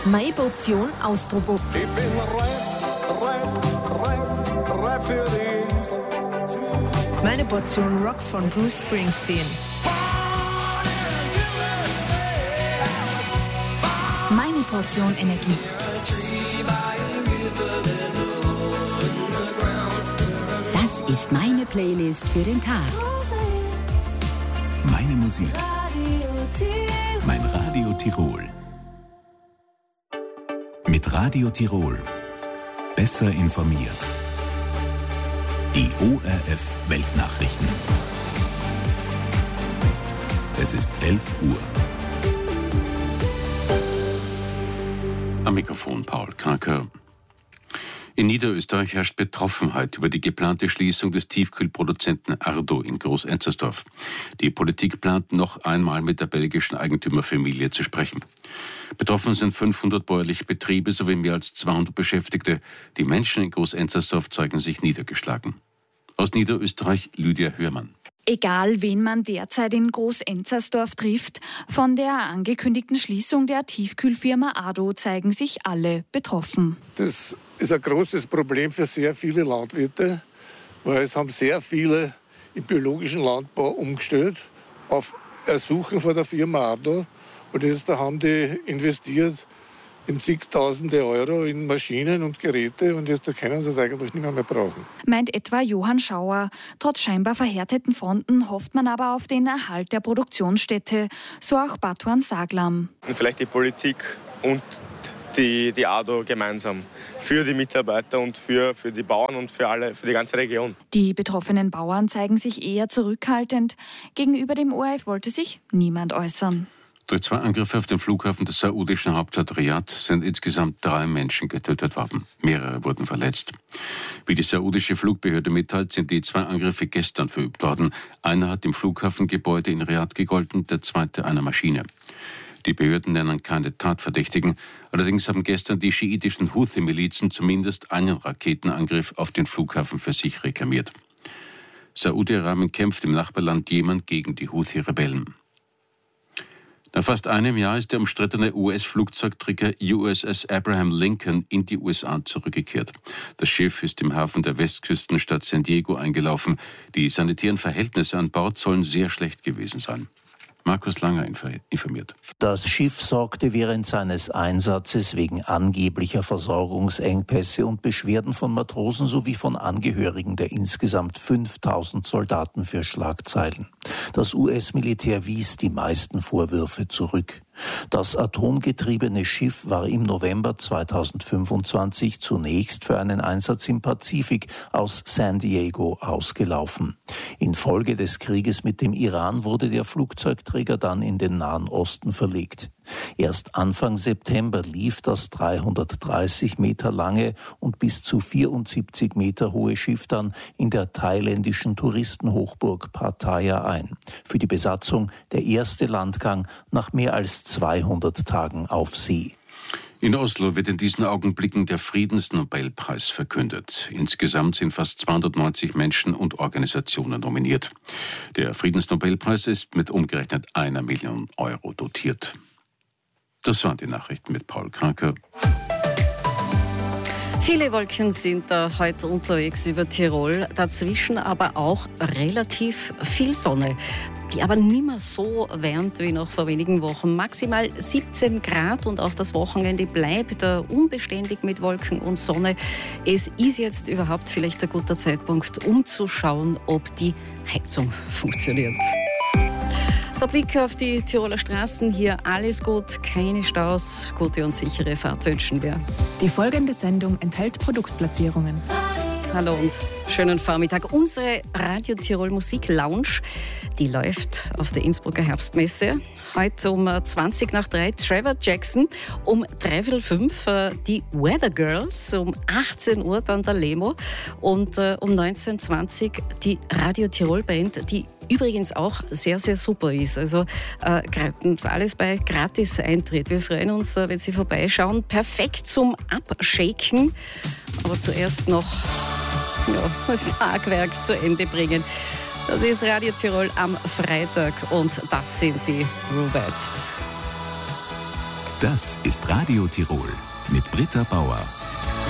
Meine Portion Austropop. Ich bin reif für die Insel. Meine Portion Rock von Bruce Springsteen. Meine Portion Energie. Das ist meine Playlist für den Tag. Meine Musik. Mein Radio Tirol. Mit Radio Tirol. Besser informiert. Die ORF Weltnachrichten. Es ist 11 Uhr. Am Mikrofon Paul Kraker. In Niederösterreich herrscht Betroffenheit über die geplante Schließung des Tiefkühlproduzenten Ardo in Groß-Enzersdorf. Die Politik plant, noch einmal mit der belgischen Eigentümerfamilie zu sprechen. Betroffen sind 500 bäuerliche Betriebe sowie mehr als 200 Beschäftigte. Die Menschen in Groß-Enzersdorf zeigen sich niedergeschlagen. Aus Niederösterreich Lydia Hörmann. Egal, wen man derzeit in Groß-Enzersdorf trifft, von der angekündigten Schließung der Tiefkühlfirma Ardo zeigen sich alle betroffen. Das ist ein großes Problem für sehr viele Landwirte, weil es haben sehr viele im biologischen Landbau umgestellt auf Ersuchen von der Firma Ardo. Und jetzt haben die investiert in zigtausende Euro in Maschinen und Geräte und jetzt können sie es eigentlich nicht mehr brauchen. Meint etwa Johann Schauer. Trotz scheinbar verhärteten Fronten hofft man aber auf den Erhalt der Produktionsstätte, so auch Batuan Saglam. Und vielleicht die Politik und die Ardo gemeinsam für die Mitarbeiter und für die Bauern und für die ganze Region. Die betroffenen Bauern zeigen sich eher zurückhaltend. Gegenüber dem ORF wollte sich niemand äußern. Durch 2 Angriffe auf den Flughafen der saudischen Hauptstadt Riad sind insgesamt 3 Menschen getötet worden. Mehrere wurden verletzt. Wie die saudische Flugbehörde mitteilt, sind die 2 Angriffe gestern verübt worden. Einer hat im Flughafengebäude in Riad gegolten, der zweite einer Maschine. Die Behörden nennen keine Tatverdächtigen. Allerdings haben gestern die schiitischen Houthi-Milizen zumindest einen Raketenangriff auf den Flughafen für sich reklamiert. Saudi-Arabien kämpft im Nachbarland Jemen gegen die Houthi-Rebellen. Nach fast einem Jahr ist der umstrittene US-Flugzeugträger USS Abraham Lincoln in die USA zurückgekehrt. Das Schiff ist im Hafen der Westküstenstadt San Diego eingelaufen. Die sanitären Verhältnisse an Bord sollen sehr schlecht gewesen sein. Markus Langer informiert. Das Schiff sorgte während seines Einsatzes wegen angeblicher Versorgungsengpässe und Beschwerden von Matrosen sowie von Angehörigen der insgesamt 5000 Soldaten für Schlagzeilen. Das US-Militär wies die meisten Vorwürfe zurück. Das atomgetriebene Schiff war im November 2025 zunächst für einen Einsatz im Pazifik aus San Diego ausgelaufen. Infolge des Krieges mit dem Iran wurde der Flugzeugträger dann in den Nahen Osten verlegt. Erst Anfang September lief das 330 Meter lange und bis zu 74 Meter hohe Schiff dann in der thailändischen Touristenhochburg Pattaya ein. Für die Besatzung der erste Landgang nach mehr als 200 Tagen auf See. In Oslo wird in diesen Augenblicken der Friedensnobelpreis verkündet. Insgesamt sind fast 290 Menschen und Organisationen nominiert. Der Friedensnobelpreis ist mit umgerechnet 1 Million Euro dotiert. Das waren die Nachrichten mit Paul Kraker. Viele Wolken sind heute unterwegs über Tirol, dazwischen aber auch relativ viel Sonne, die aber nicht mehr so wärmt wie noch vor wenigen Wochen. Maximal 17 Grad und auch das Wochenende bleibt unbeständig mit Wolken und Sonne. Es ist jetzt überhaupt vielleicht ein guter Zeitpunkt, um zu schauen, ob die Heizung funktioniert. Der Blick auf die Tiroler Straßen, hier alles gut, keine Staus, gute und sichere Fahrt wünschen wir. Die folgende Sendung enthält Produktplatzierungen. Hallo und schönen Vormittag. Unsere Radio Tirol Musik Lounge, die läuft auf der Innsbrucker Herbstmesse. Heute um 3 Trevor Jackson, um 4:45 die Weather Girls, um 18 Uhr dann der Lemo und um 19:20 die Radio Tirol Band, die übrigens auch sehr, sehr super ist. Also alles bei Gratis-Eintritt. Wir freuen uns, wenn Sie vorbeischauen. Perfekt zum Abshaken. Aber zuerst noch das Tagwerk zu Ende bringen. Das ist Radio Tirol am Freitag und das sind die Rubettes. Das ist Radio Tirol mit Britta Bauer.